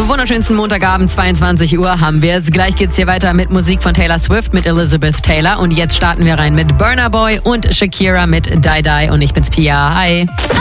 wunderschönsten Montagabend, 22 Uhr haben wir es. Gleich geht's hier weiter mit Musik von Taylor Swift mit Elizabeth Taylor. Und jetzt starten wir rein mit Burna Boy und Shakira mit Die Die. Und ich bin's Pia. Hi.